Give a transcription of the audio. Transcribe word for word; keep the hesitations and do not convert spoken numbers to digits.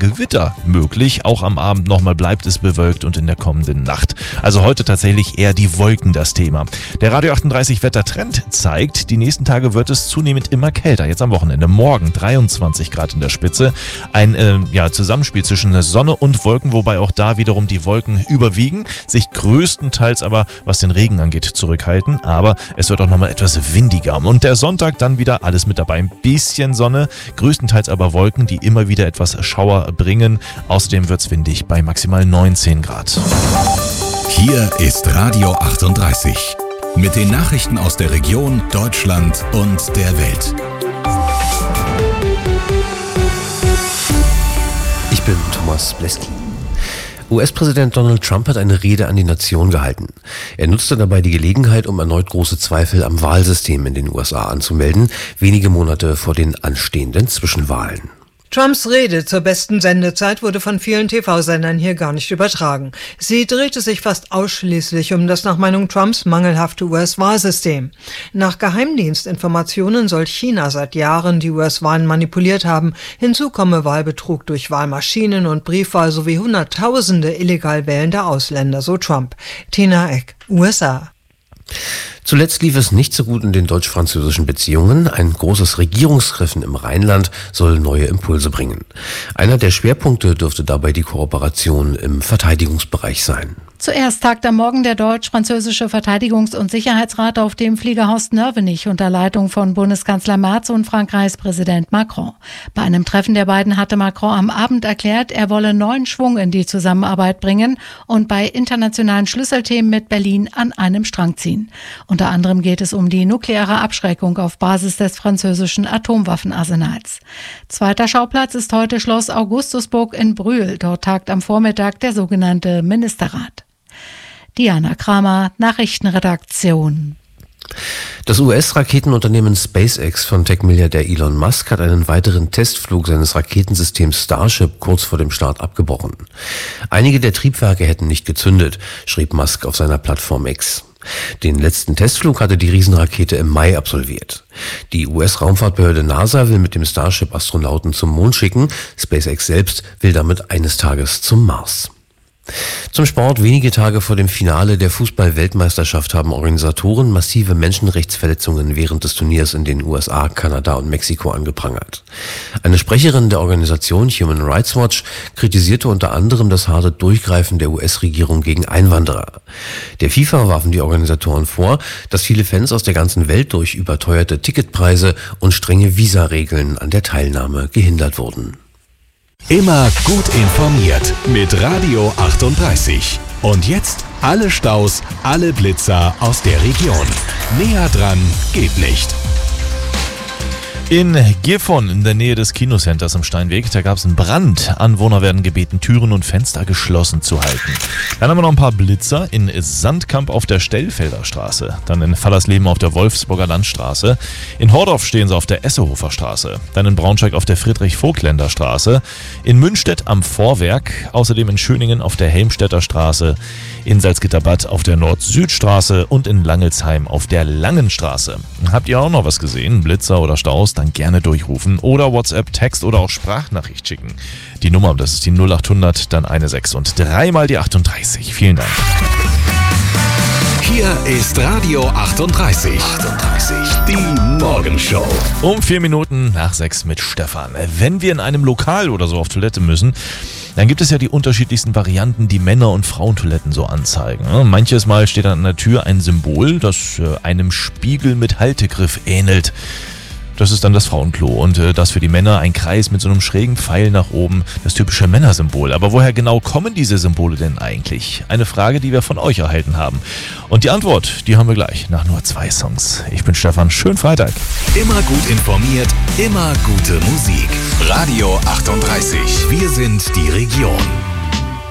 Gewitter möglich. Auch am Abend nochmal bleibt es bewölkt und in der kommenden Nacht. Also heute tatsächlich eher die Wolken das Thema. Der Radio achtunddreißig Wettertrend zeigt, die nächsten Tage wird es zunehmend immer kälter. Jetzt am Wochenende, morgen dreiundzwanzig Grad in der Spitze. Ein äh, ja, Zusammenspiel zwischen Sonne und Wolken, wobei auch da wiederum die Wolken überwiegen, sich größtenteils aber, was den Regen angeht, zurückhalten. Aber es wird auch nochmal etwas windiger. Und der Sonntag dann wieder alles mit dabei. Ein bisschen Sonne, größtenteils aber Wolken, die immer wieder etwas Schauer bringen. Außerdem wird es windig bei maximal neunzehn Grad. Hier ist Radio achtunddreißig mit den Nachrichten aus der Region, Deutschland und der Welt. Ich bin Thomas Bleski. U S-Präsident Donald Trump hat eine Rede an die Nation gehalten. Er nutzte dabei die Gelegenheit, um erneut große Zweifel am Wahlsystem in den U S A anzumelden, wenige Monate vor den anstehenden Zwischenwahlen. Trumps Rede zur besten Sendezeit wurde von vielen T V-Sendern hier gar nicht übertragen. Sie drehte sich fast ausschließlich um das nach Meinung Trumps mangelhafte U S-Wahlsystem. Nach Geheimdienstinformationen soll China seit Jahren die U S-Wahlen manipuliert haben. Hinzu komme Wahlbetrug durch Wahlmaschinen und Briefwahl sowie Hunderttausende illegal wählende Ausländer, so Trump. Tina Eck, U S A. Zuletzt lief es nicht so gut in den deutsch-französischen Beziehungen. Ein großes Regierungstreffen im Rheinland soll neue Impulse bringen. Einer der Schwerpunkte dürfte dabei die Kooperation im Verteidigungsbereich sein. Zuerst tagt am Morgen der deutsch-französische Verteidigungs- und Sicherheitsrat auf dem Fliegerhorst Nörvenich unter Leitung von Bundeskanzler Merz und Frankreichs Präsident Macron. Bei einem Treffen der beiden hatte Macron am Abend erklärt, er wolle neuen Schwung in die Zusammenarbeit bringen und bei internationalen Schlüsselthemen mit Berlin an einem Strang ziehen. Unter anderem geht es um die nukleare Abschreckung auf Basis des französischen Atomwaffenarsenals. Zweiter Schauplatz ist heute Schloss Augustusburg in Brühl. Dort tagt am Vormittag der sogenannte Ministerrat. Diana Kramer, Nachrichtenredaktion. Das U S-Raketenunternehmen SpaceX von Tech-Milliardär Elon Musk hat einen weiteren Testflug seines Raketensystems Starship kurz vor dem Start abgebrochen. Einige der Triebwerke hätten nicht gezündet, schrieb Musk auf seiner Plattform X. Den letzten Testflug hatte die Riesenrakete im Mai absolviert. Die U S-Raumfahrtbehörde NASA will mit dem Starship Astronauten zum Mond schicken. SpaceX selbst will damit eines Tages zum Mars. Zum Sport. Wenige Tage vor dem Finale der Fußball-Weltmeisterschaft haben Organisatoren massive Menschenrechtsverletzungen während des Turniers in den U S A, Kanada und Mexiko angeprangert. Eine Sprecherin der Organisation Human Rights Watch kritisierte unter anderem das harte Durchgreifen der U S-Regierung gegen Einwanderer. Der FIFA warfen die Organisatoren vor, dass viele Fans aus der ganzen Welt durch überteuerte Ticketpreise und strenge Visaregeln an der Teilnahme gehindert wurden. Immer gut informiert mit Radio achtunddreißig. Und jetzt alle Staus, alle Blitzer aus der Region. Näher dran geht nicht. In Gifhorn in der Nähe des Kinocenters am Steinweg, da gab es einen Brand. Anwohner werden gebeten, Türen und Fenster geschlossen zu halten. Dann haben wir noch ein paar Blitzer in Sandkamp auf der Stellfelder Straße, dann in Fallersleben auf der Wolfsburger Landstraße, in Hordorf stehen sie auf der Essehofer Straße, dann in Braunschweig auf der Friedrich-Vogtländer Straße, in Münstedt am Vorwerk, außerdem in Schöningen auf der Helmstedter Straße, in Salzgitterbad auf der Nord-Süd-Straße und in Langelsheim auf der Langenstraße. Habt ihr auch noch was gesehen? Blitzer oder Staus? Dann gerne durchrufen oder WhatsApp, Text oder auch Sprachnachricht schicken. Die Nummer, das ist die null acht hundert, dann eine sechs und dreimal die achtunddreißig. Vielen Dank. Hier ist Radio achtunddreißig. achtunddreißig. Die Morgenshow. Um vier Minuten nach sechs mit Stefan. Wenn wir in einem Lokal oder so auf Toilette müssen, dann gibt es ja die unterschiedlichsten Varianten, die Männer- und Frauentoiletten so anzeigen. Manches Mal steht an der Tür ein Symbol, das einem Spiegel mit Haltegriff ähnelt. Das ist dann das Frauenklo und äh, das für die Männer ein Kreis mit so einem schrägen Pfeil nach oben, das typische Männersymbol. Aber woher genau kommen diese Symbole denn eigentlich? Eine Frage, die wir von euch erhalten haben. Und die Antwort, die haben wir gleich nach nur zwei Songs. Ich bin Stefan, schönen Freitag. Immer gut informiert, immer gute Musik. Radio achtunddreißig. Wir sind die Region.